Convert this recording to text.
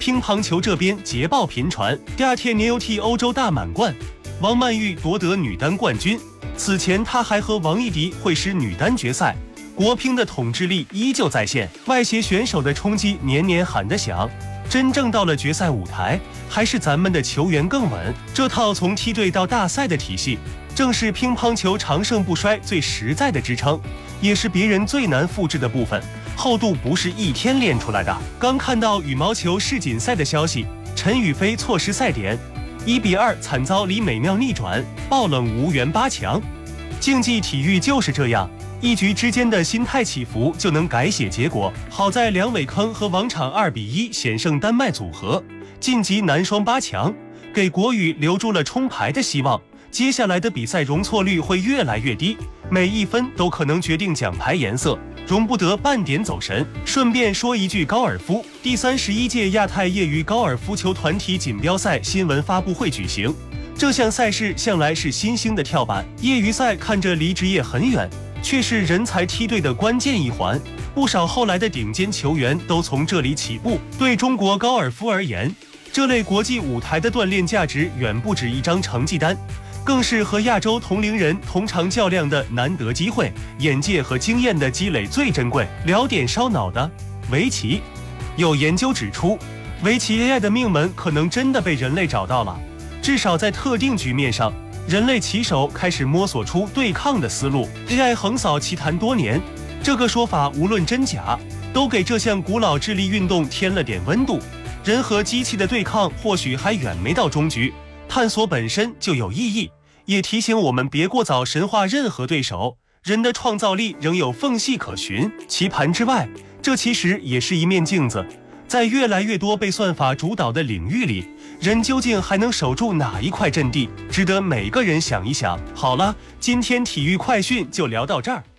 乒乓球这边捷报频传，第二天年又踢欧洲大满贯，王曼玉夺得女单冠军。此前她还和王艺迪会师女单决赛。国乒的统治力依旧在线，外协选手的冲击年年喊得响。真正到了决赛舞台，还是咱们的球员更稳。这套从梯队到大赛的体系，正是乒乓球长盛不衰最实在的支撑，也是别人最难复制的部分。厚度不是一天练出来的。刚看到羽毛球世锦赛的消息，陈雨菲错失赛点，1-2惨遭李美妙逆转，爆冷无缘8强。竞技体育就是这样。一局之间的心态起伏就能改写结果。好在梁伟铿和王昶2-1险胜丹麦组合，晋级男双8强，给国羽留住了冲牌的希望。接下来的比赛容错率会越来越低，每一分都可能决定奖牌颜色，容不得半点走神。顺便说一句高尔夫，第31届亚太业余高尔夫球团体锦标赛新闻发布会举行。这项赛事向来是新兴的跳板，业余赛看着离职业很远，却是人才梯队的关键一环，不少后来的顶尖球员都从这里起步。对中国高尔夫而言，这类国际舞台的锻炼价值远不止一张成绩单，更是和亚洲同龄人同场较量的难得机会，眼界和经验的积累最珍贵。聊点烧脑的，围棋。有研究指出，围棋 AI 的命门可能真的被人类找到了，至少在特定局面上，人类棋手开始摸索出对抗的思路。 AI 横扫棋坛多年，这个说法无论真假，都给这项古老智力运动添了点温度。人和机器的对抗或许还远没到终局，探索本身就有意义，也提醒我们别过早神化任何对手。人的创造力仍有缝隙可循。棋盘之外，这其实也是一面镜子，在越来越多被算法主导的领域里，人究竟还能守住哪一块阵地，值得每个人想一想。好了，今天体育快讯就聊到这儿。